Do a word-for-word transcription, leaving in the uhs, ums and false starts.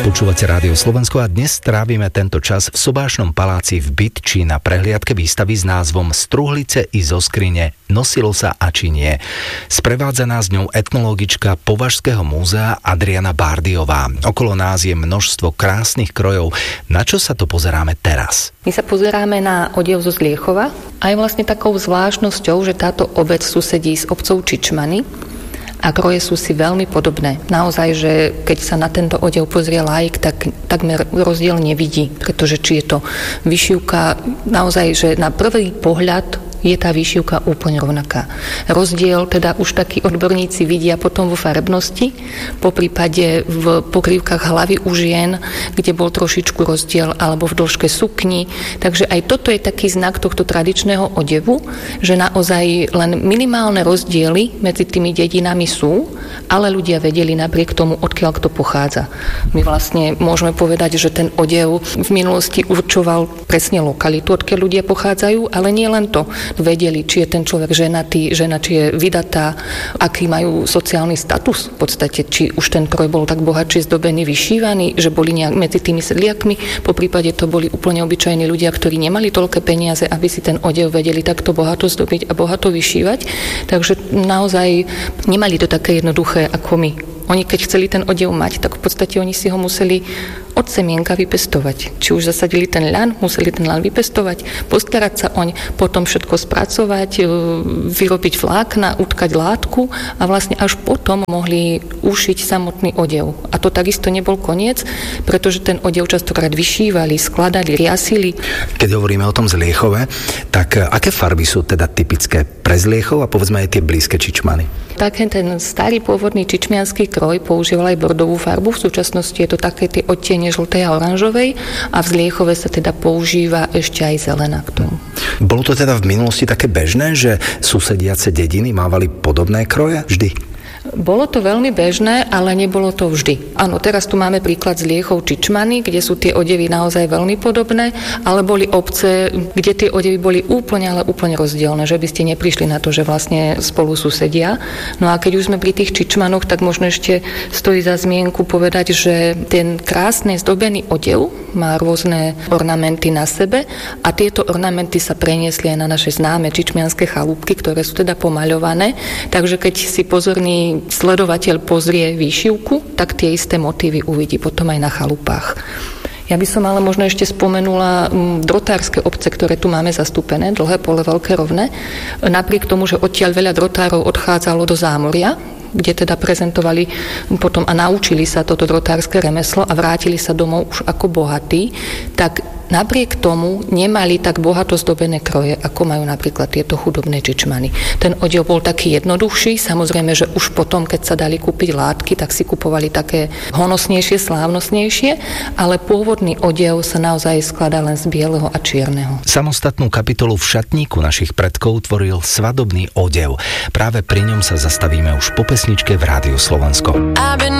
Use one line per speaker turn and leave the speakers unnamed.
Počúvate Rádio Slovensko a dnes trávime tento čas v sobášnom paláci v Bytči na prehliadke výstavy s názvom Struhlice i zo skrine, nosilo sa a či nie. Sprevádza nás ňou etnologička Považského múzea Adriana Bárdiová. Okolo nás je množstvo krásnych krojov. Na čo sa to pozeráme teraz?
My sa pozeráme na odev zo Zliechova a je vlastne takou zvláštnosťou, že táto obec susedí s obcou Čičmany a kroje sú si veľmi podobné. Naozaj, že keď sa na tento odev pozrie laik, tak takmer rozdiel nevidí, pretože či je to vyšívka, naozaj, že na prvý pohľad je tá výšivka úplne rovnaká. Rozdiel teda už takí odborníci vidia potom vo farebnosti, po prípade v pokrývkach hlavy u žien, kde bol trošičku rozdiel, alebo v dĺžke sukni. Takže aj toto je taký znak tohto tradičného odevu, že naozaj len minimálne rozdiely medzi tými dedinami sú, ale ľudia vedeli napriek tomu, odkiaľ kto pochádza. My vlastne môžeme povedať, že ten odev v minulosti určoval presne lokalitu, odkiaľ ľudia pochádzajú, ale nie len to. Vedeli, či je ten človek ženatý, žena, či je vydatá, aký majú sociálny status v podstate, či už ten kroj bol tak bohatšie zdobený, vyšívaný, že boli nejak medzi tými sedliakmi, po prípade to boli úplne obyčajní ľudia, ktorí nemali toľké peniaze, aby si ten odev vedeli takto bohato zdobiť a bohato vyšívať. Takže naozaj nemali to také jednoduché ako my. Oni keď chceli ten odev mať, tak v podstate oni si ho museli od semienka vypestovať. Či už zasadili ten ľan, museli ten ľan vypestovať, postarať sa oň, potom všetko spracovať, vyrobiť vlákna, utkať látku a vlastne až potom mohli ušiť samotný odev. A to takisto nebol koniec, pretože ten odev častokrát vyšívali, skladali, riasili.
Keď hovoríme o tom Zliechove, tak aké farby sú teda typické pre Zliechov a povedzme aj tie blízke Čičmany?
Taký ten starý pôvodný čičmiansky kroj používal aj bordovú farbu. V súčasnosti je to také tie odtiene žltej a oranžovej a v Zliechove sa teda používa ešte aj zelená k tomu.
Bolo to teda v minulosti také bežné, že susediace dediny mávali podobné kroje vždy?
Bolo to veľmi bežné, ale nebolo to vždy. Áno, teraz tu máme príklad Zliechov Čičmany, kde sú tie odevy naozaj veľmi podobné, ale boli obce, kde tie odevy boli úplne, ale úplne rozdielne, že by ste neprišli na to, že vlastne spolu susedia. No a keď už sme pri tých Čičmanoch, tak možno ešte stojí za zmienku povedať, že ten krásny zdobený odev má rôzne ornamenty na sebe a tieto ornamenty sa preniesli aj na naše známe čičmianske chalúbky, ktoré sú teda pomaľované. Takže keď si pozorný sledovateľ pozrie výšivku, tak tie isté motívy uvidí potom aj na chalupách. Ja by som ale možno ešte spomenula drotárske obce, ktoré tu máme zastúpené, Dlhé Pole, Veľké Rovné. Napriek tomu, že odtiaľ veľa drotárov odchádzalo do zámoria, kde teda prezentovali potom a naučili sa toto drotárske remeslo a vrátili sa domov už ako bohatí, tak napriek tomu nemali tak bohato zdobené kroje, ako majú napríklad tieto chudobné Čičmany. Ten odev bol taký jednoduchší, samozrejme, že už potom, keď sa dali kúpiť látky, tak si kupovali také honosnejšie, slávnostnejšie, ale pôvodný odev sa naozaj skladá len z bieleho a čierneho.
Samostatnú kapitolu v šatníku našich predkov tvoril svadobný odev. Práve pri ňom sa zastavíme už po pesničke v Rádiu Slovensko.